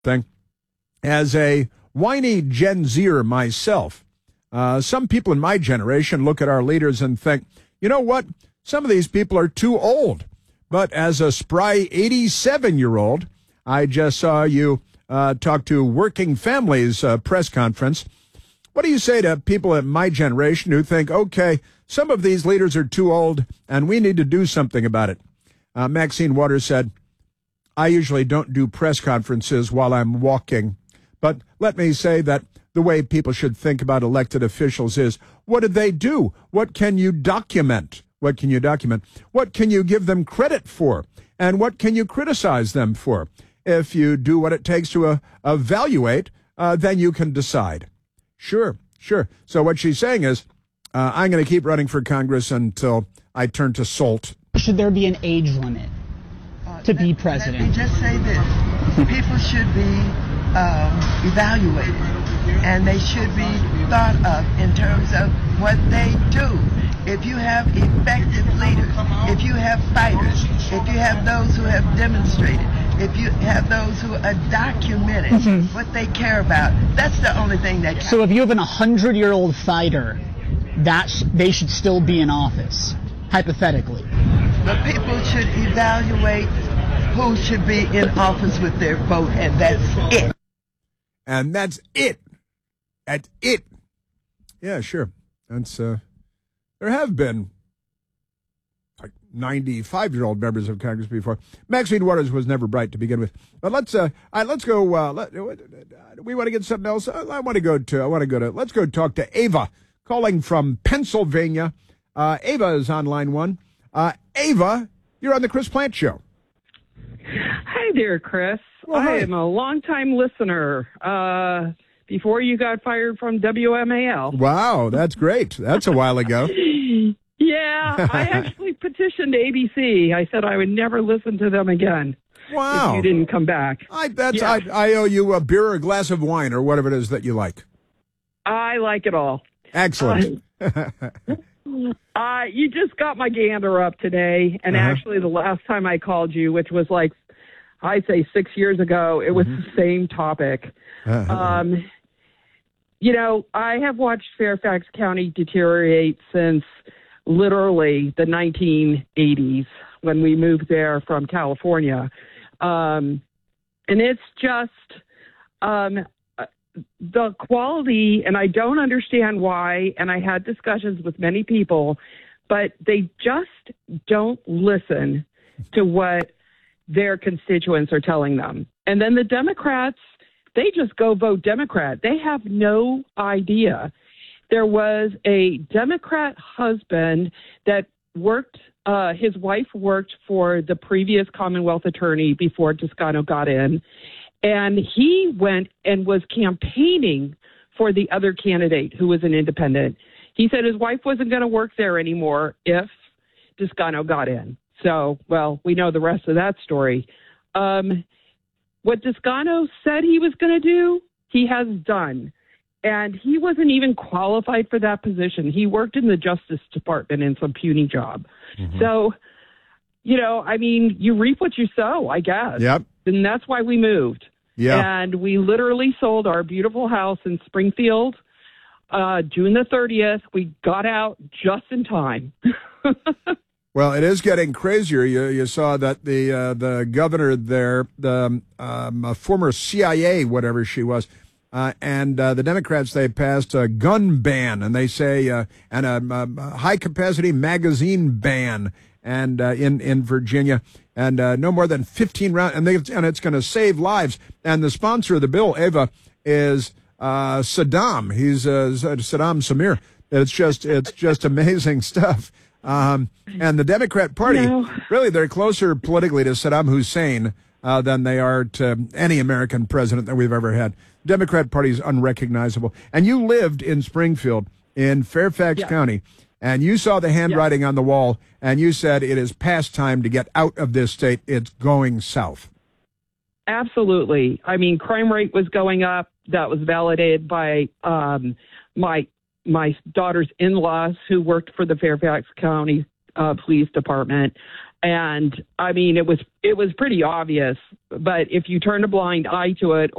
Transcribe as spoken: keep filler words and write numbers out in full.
thing. As a whiny Gen Zer myself, uh, some people in my generation look at our leaders and think, you know what? Some of these people are too old. But as a spry eighty-seven-year-old, I just saw you uh, talk to Working Families uh, press conference. What do you say to people in my generation who think, okay, some of these leaders are too old and we need to do something about it? Uh, Maxine Waters said, I usually don't do press conferences while I'm walking, but let me say that the way people should think about elected officials is, what did they do? What can you document? What can you document? What can you give them credit for? And what can you criticize them for? If you do what it takes to uh, evaluate, uh, then you can decide. Sure, sure. So what she's saying is, uh, I'm going to keep running for Congress until I turn to salt. Should there be an age limit uh, to let, be president? Let me just say this. People should be um, evaluated, and they should be thought of in terms of what they do. If you have effective leaders, if you have fighters, if you have those who have demonstrated, if you have those who are documented mm-hmm. what they care about, that's the only thing that counts. So if you have an one hundred-year-old fighter, that sh- they should still be in office, hypothetically. But people should evaluate who should be in office with their vote, and that's it. And that's it. That's it. Yeah, sure. That's, uh, there have been like ninety-five-year-old members of Congress before. Maxine Waters was never bright to begin with. But let's, uh, all right, let's go, uh, let, we want to get something else. I want to go to, I want to go to, let's go talk to Ava, calling from Pennsylvania. Uh, Ava is on line one. Uh, Ava, you're on the Chris Plante Show. Hi there, Chris. Well, I hi. am a longtime listener. Uh, before you got fired from W M A L. Wow, that's great. That's a while ago. Yeah, I actually petitioned A B C. I said I would never listen to them again. Wow. If you didn't come back. I, that's, yeah. I, I owe you a beer or a glass of wine or whatever it is that you like. I like it all. Excellent. Uh, uh, you just got my gander up today, and uh-huh. actually the last time I called you, which was like, I'd say six years ago, it was mm-hmm. the same topic. Uh-huh. Um, you know, I have watched Fairfax County deteriorate since literally the nineteen eighties when we moved there from California. Um, and it's just um, the quality, and I don't understand why, and I had discussions with many people, but they just don't listen to what their constituents are telling them. And then the Democrats, they just go vote Democrat. They have no idea. There was a Democrat husband that worked, uh, his wife worked for the previous Commonwealth attorney before Toscano got in, and he went and was campaigning for the other candidate who was an independent. He said his wife wasn't going to work there anymore if Toscano got in. So, well, we know the rest of that story. Um, what Toscano said he was going to do, he has done. And he wasn't even qualified for that position. He worked in the Justice Department in some puny job. Mm-hmm. So, you know, I mean, you reap what you sow, I guess. Yep. And that's why we moved. Yeah. And we literally sold our beautiful house in Springfield uh, June the thirtieth. We got out just in time. Well, it is getting crazier. You you saw that the uh, the governor there, the um, a former C I A, whatever she was, uh, and uh, the Democrats, they passed a gun ban, and they say uh, and a, a high capacity magazine ban, and uh, in in Virginia, and uh, no more than fifteen rounds, and they and it's going to save lives. And the sponsor of the bill, Ava, is uh, Saddam. He's uh, Saddam Samir. It's just it's just amazing stuff. Um, and the Democrat Party, no. really, they're closer politically to Saddam Hussein uh, than they are to any American president that we've ever had. Democrat Party is unrecognizable. And you lived in Springfield, in Fairfax yeah. County, and you saw the handwriting yeah. on the wall, and you said it is past time to get out of this state. It's going south. Absolutely. I mean, crime rate was going up. That was validated by um, my my daughter's in-laws who worked for the Fairfax County uh, Police Department. And I mean, it was it was pretty obvious. But if you turn a blind eye to it